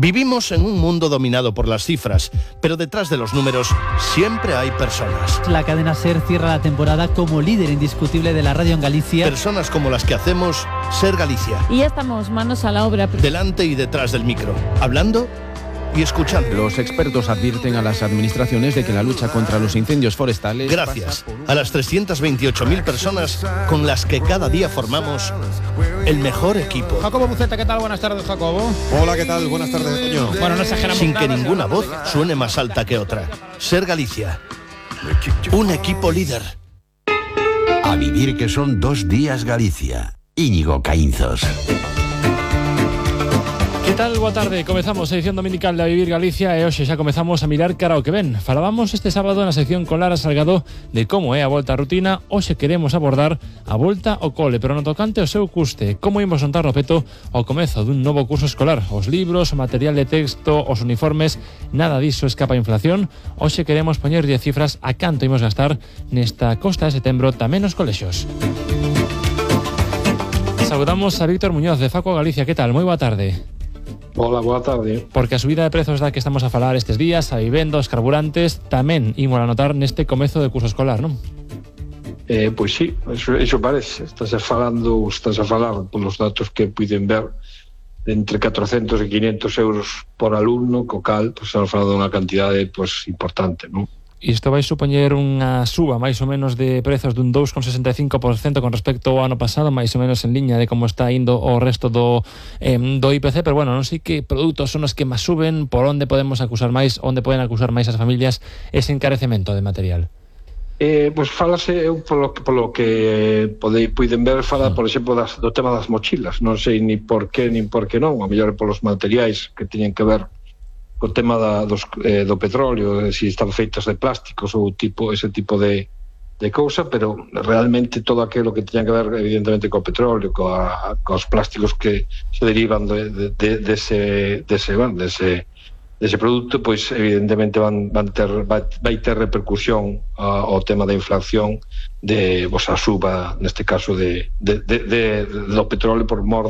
Vivimos en un mundo dominado por las cifras, pero detrás de los números siempre hay personas. La cadena SER cierra la temporada como líder indiscutible de la radio en Galicia. Personas como las que hacemos SER Galicia. Y ya estamos manos a la obra. Delante y detrás del micro, hablando y escuchando. Los expertos advierten a las administraciones de que la lucha contra los incendios forestales... Gracias a las 328.000 personas con las que cada día formamos el mejor equipo. Jacobo Buceta, ¿qué tal? Buenas tardes, Jacobo. Hola, ¿qué tal? Buenas tardes, Toño. Bueno, no exageramos Sin nada, que ninguna voz suene más alta que otra. SER Galicia. Un equipo líder. A vivir que son 2 días Galicia. Íñigo Caínzos. Que tal? Boa tarde, comezamos a edición dominical de A Vivir Galicia e hoxe xa comezamos a mirar cara ao que ven. Falábamos este sábado na sección con Lara Salgado de como é a volta á rutina. Hoxe queremos abordar a volta ao cole, pero no tocante ao seu custe. Como imos montar no peto ao comezo dun novo curso escolar. Os libros, o material de texto, os uniformes, nada diso escapa a inflación. Hoxe queremos poñer 10 cifras a canto imos gastar nesta costa de setembro tamén nos colexios. Saludamos a Víctor Muñoz de Facua Galicia. Que tal? Moi boa tarde. Hola, boa tarde. Porque a subida de prezos da que estamos a falar estes días, a vivenda, os carburantes, tamén imos a notar neste comezo de curso escolar, non? Pois sí, eso parece. Estás a falar polos datos que puiden ver entre 400 e 500 euros por alumno, co cal, pues, estamos falando dunha cantidade pues, importante, non? Isto vai supoñer unha suba máis ou menos de prezos dun 2,65% con respecto ao ano pasado, máis ou menos en liña de como está indo o resto do IPC, pero bueno, non sei que produtos son os que máis suben, por onde podemos acusar máis, onde poden acusar máis as familias ese encarecemento de material. Pois falase polo que puiden ver, fala, por exemplo, do tema das mochilas. Non sei ni por que non, a mellor polos materiais que teñen que ver o tema do petróleo, se están feitas de plásticos ou ese tipo de cousa, pero realmente todo aquilo que teña que ver evidentemente co petróleo, cos plásticos que se derivan dese produto, pois evidentemente vai ter repercusión ao tema da inflación de a suba, neste caso do petróleo por mor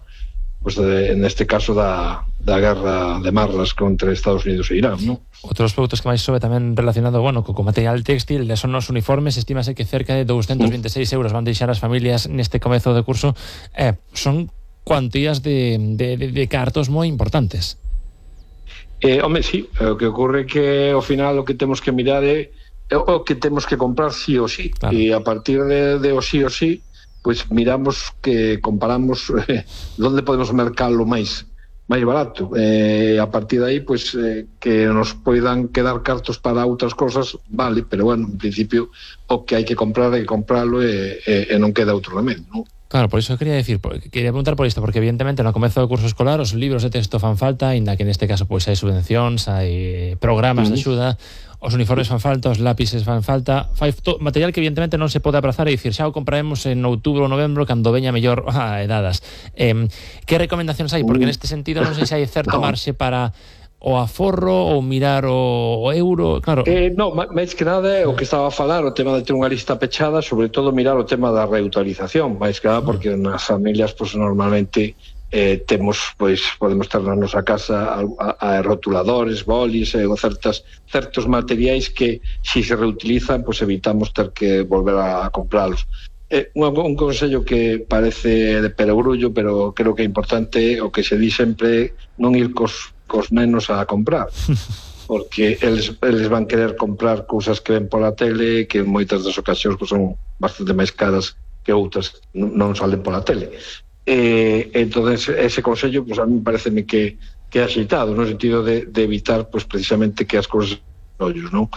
neste caso da guerra de marras contra Estados Unidos e Irán, non? Outros produtos que máis sobe tamén relacionado, co material textil, son os uniformes, estímase que cerca de 226 euros van deixar as familias neste comezo de curso. Son cuantías de cartos moi importantes. Home, sí, o que ocorre que ao final o que temos que mirar é o que temos que comprar sí ou sí, claro. E a partir de o sí ou sí, pois miramos que comparamos onde podemos mercalo máis barato, a partir de aí pois que nos poidan quedar cartos para outras cosas, vale, pero bueno, en principio o que hai que comprar hai que compralo e non queda outro remedio, non? Claro, por iso quería preguntar por isto, porque evidentemente no comezo do curso escolar os libros de texto fan falta, ainda que neste caso pois hai subvencións, hai programas de axuda, os uniformes fan falta, os lápices fan falta, material que evidentemente non se pode aprazar e dicir xa o compraremos en outubro ou novembro cando veña mellor edadas. Que recomendacións hai? Porque neste sentido non sei se hai certo marxe para o aforro ou mirar o euro, claro. Non, máis que nada o que estaba a falar, o tema de ter unha lista pechada, sobre todo mirar o tema da reutilización, máis que nada porque nas familias pues, normalmente podemos ter na nosa casa a rotuladores, bolis, certos materiais que si se reutilizan, pues evitamos ter que volver a compralos. Un consello que parece de perogrullo, pero creo que é importante, o que se di sempre, non ir cos nenos a comprar, porque eles van querer comprar cousas que ven pola tele, que en moitas das ocasións pues, son bastante máis caras que outras non salen pola tele. Entonces ese consello pues, a mí pareceme que é axeitado, no sentido de evitar pues, precisamente que as cousas ollos, non?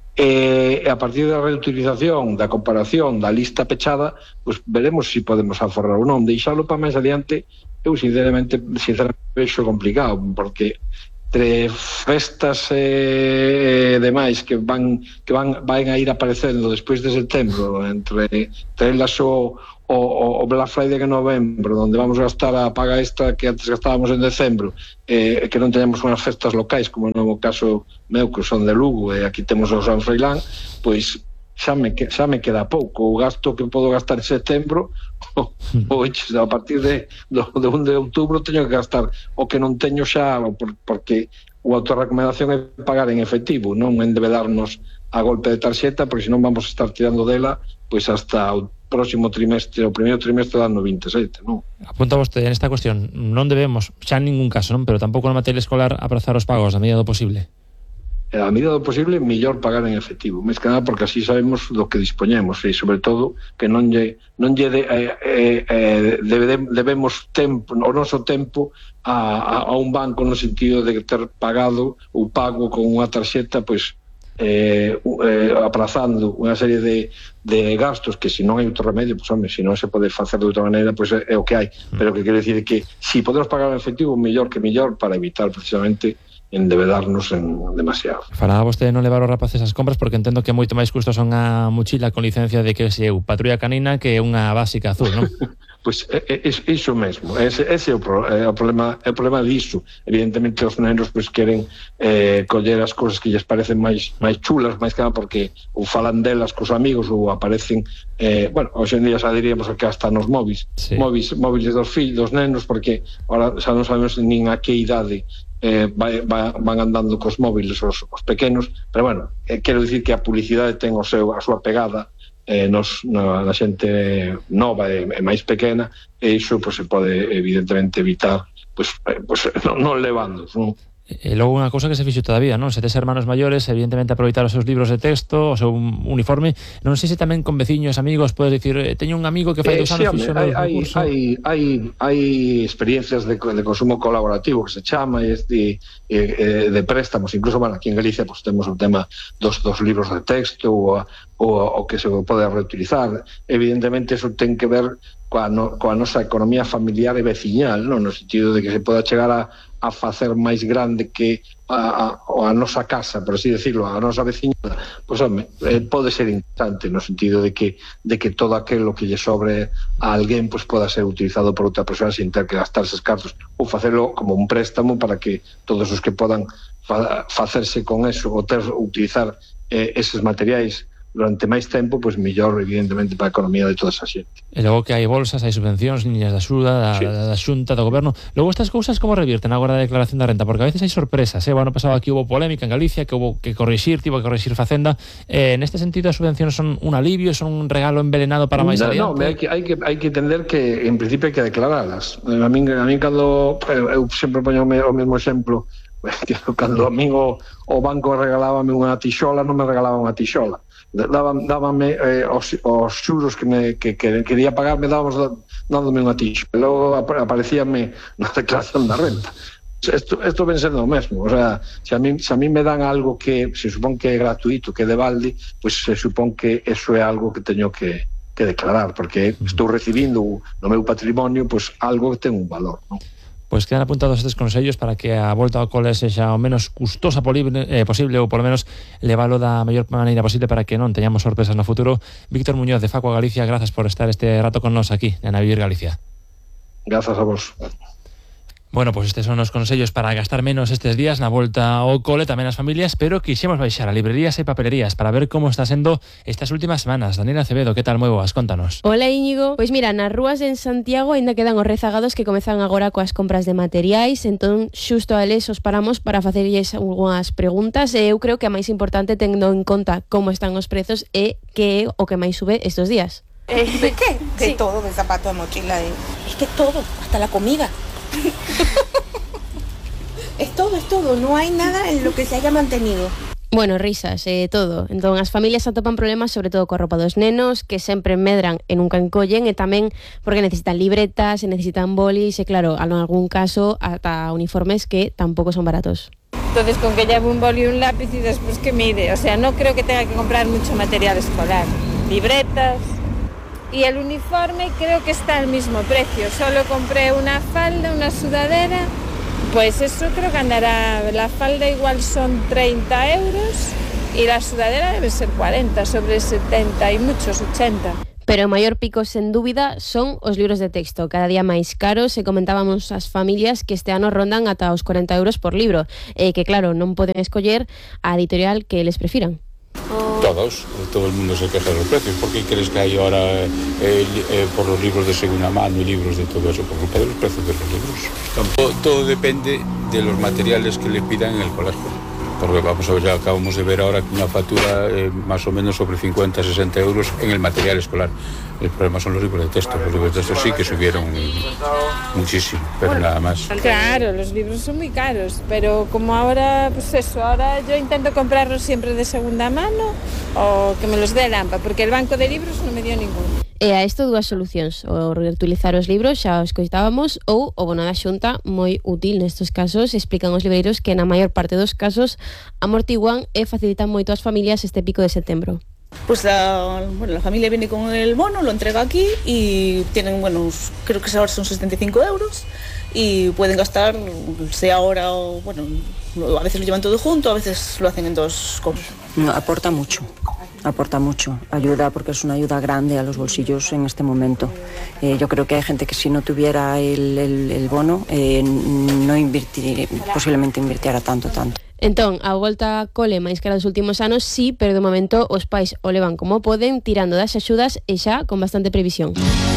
A partir da reutilización, da comparación, da lista pechada, pues veremos se podemos aforrar ou non. Deixalo para máis adiante, eu sinceramente vexo complicado, porque entre festas e demais que van a ir aparecendo despois de setembro, entre elas o Black Friday en novembro, onde vamos gastar a paga extra que antes gastábamos en decembro, que non teñamos unhas festas locais, como no caso meu, que son de Lugo, e aquí temos o San Froilán, pois xa me queda pouco. O gasto que podo gastar en setembro a partir do 1 de outubro teño que gastar o que non teño xa, porque a autorrecomendación é pagar en efectivo, non endebedarnos a golpe de tarxeta, porque senón vamos a estar tirando dela pois hasta o próximo trimestre, o primeiro trimestre do ano 27, non? Apunta vostede en esta cuestión, non debemos, xa en ningún caso, non, pero tampouco na materia escolar aprazar os pagos na medida do posible. A medida do posible, mellor pagar en efectivo, máis que nada porque así sabemos do que dispoñemos e, sobre todo, que non lle debemos tempo, o noso tempo a un banco no sentido de ter pagado ou pago con unha tarxeta, pois aprazando unha serie de gastos que se non hai outro remedio, pois home, se non se pode facer de outra maneira, pois é o que hai, pero que quero dicir que se podemos pagar en efectivo, mellor que mellor, para evitar precisamente endebedarnos en demasiado. Fará vostede non levar os rapaces as compras, porque entendo que é moito máis custosa unha mochila con licencia de que se patrulla canina que unha básica azul, non? Pois iso mesmo, ese é o problema diso. Evidentemente os nenos pois queren coller as cousas que lles parecen máis chulas, máis que nada porque ou falan delas cos amigos ou aparecen, hoxe en día xa diríamos que hasta nos móviles, sí. móviles dos fillos, dos nenos, porque ahora xa non sabemos nin a que idade van andando cos móviles os pequenos, pero bueno, quero dicir que a publicidade ten a súa pegada na xente nova e máis pequena, e iso pues, se pode evidentemente evitar non levando, non? E logo unha cousa que se fixo todavía, non? Se tes hermanos maiores, evidentemente aproveitar os seus libros de texto, o seu uniforme. Non sei se tamén con veciños, amigos, podes dicir, teño un amigo que fai 2 anos fixo o curso. Hai experiencias de consumo colaborativo que se chama de préstamos, incluso, aquí en Galicia pues, temos o tema dos libros de texto o que se pode reutilizar. Evidentemente, eso ten que ver coa nosa economía familiar e veciñal, non? No sentido de que se poda chegar a facer máis grande que a nosa casa, por así decirlo, a nosa veciñada, pois pode ser interesante no sentido de que todo aquilo que lle sobre a alguén pois poda ser utilizado por outra persoa sin ter que gastar eses cartos, ou facelo como un préstamo para que todos os que podan facerse con eso ou utilizar eses materiais durante máis tempo, pois mellor, evidentemente, para a economía de toda esa xente. E logo que hai bolsas, hai subvencións, líneas de axuda da Xunta, do Goberno. Logo estas cousas como revierten agora da declaración da renta? Porque a veces hai sorpresas, O ano pasado aquí hubo polémica en Galicia, que hubo que corrixir, Facenda. Neste sentido, as subvencións son un alivio, son un regalo envenenado para máis adiante? Non, hai que entender que, en principio, hai que declaralas. A min cando eu sempre poño o mesmo exemplo, que cando a min o banco regalábame unha tixola, non me regalaba unha tixola. Dábame os xuros que quería pagarme, dándome unha tixola. Logo aparecíame na declaración da renta. Isto ven sendo o mesmo. O sea, se a mí me dan algo que se supón que é gratuito, que é de balde, pois se supón que eso é algo que teño que declarar, porque estou recibindo no meu patrimonio pois algo que ten un valor, non? Pois quedan apuntados estes consellos para que a volta ao cole sexa o menos custosa posible, ou polo menos levalo da mellor maneira posible para que non teñamos sorpresas no futuro. Víctor Muñoz, de Facua Galicia, grazas por estar este rato con nós aquí en Vivir Galicia. Grazas a vos. Bueno, pois estes son os consellos para gastar menos estes días na volta ao cole, tamén as familias, pero quixemos baixar a librerías e papelerías para ver como está sendo estas últimas semanas. Daniela Acevedo, que tal, moi boas, contanos. Hola, Íñigo. Pois mira, nas rúas en Santiago ainda quedan os rezagados que comezan agora coas compras de materiais, entón xusto a eles os paramos para facerlles algunhas preguntas, e eu creo que a máis importante tendo en conta como están os prezos e que é o que máis sube estes días. ¿De qué? De todo, de zapato, de mochila, es que todo, hasta la comida. Es todo, no hay nada en lo que se haya mantenido. Bueno, risas, todo. Entón, as familias atopan problemas sobre todo coa roupa dos nenos, que sempre medran e nunca encollen, e tamén porque necesitan libretas, e necesitan bolis, e claro, en algún caso ata uniformes que tampouco son baratos. Entonces, con que lleve un boli y un lápiz y después que mide, o sea, no creo que tenga que comprar mucho material escolar. Libretas. Y el uniforme creo que está al mismo precio. Solo compré una falda, una sudadera. Pues eso creo que andará. La falda igual son 30 euros y la sudadera debe ser 40, sobre 70 y muchos 80. Pero o maior pico, sen dúbida, son os libros de texto, cada día máis caros, e comentábamos as familias que este ano rondan ata os 40 euros por libro, e que claro, non poden escoller a editorial que les prefiran. Todo el mundo se queja de los precios. ¿Por qué crees que hay ahora por los libros de segunda mano y libros de todo eso? Por culpa de los precios de los libros. Todo depende de los materiales que le pidan en el colegio. Porque vamos a ver, ya acabamos de ver ahora una factura más o menos sobre 50-60 euros en el material escolar. El problema son los libros de texto. Los libros de texto sí que subieron muchísimo, pero nada más. Claro, los libros son muy caros, pero como ahora, pues eso, ahora yo intento comprarlos siempre de segunda mano o que me los dé el AMPA, porque el banco de libros no me dio ninguno. E a isto dúas solucións, o reutilizar os libros, xa os coitábamos, ou o bono da Xunta, moi útil nestes casos, explican os libreiros que na maior parte dos casos amortiguan e facilitan moito ás familias este pico de setembro. Pues la familia viene con el bono, lo entrega aquí y tienen, creo que ahora son 75 euros y pueden gastar, sea ahora o, a veces lo llevan todo junto, a veces lo hacen en dos cosas. Aporta mucho, ayuda porque es una ayuda grande a los bolsillos en este momento. Yo creo que hay gente que si no tuviera el bono posiblemente invirtiera tanto. Entón, a volta a cole máis cara dos últimos anos, sí, pero de momento os pais o levan como poden, tirando das axudas e xa con bastante previsión.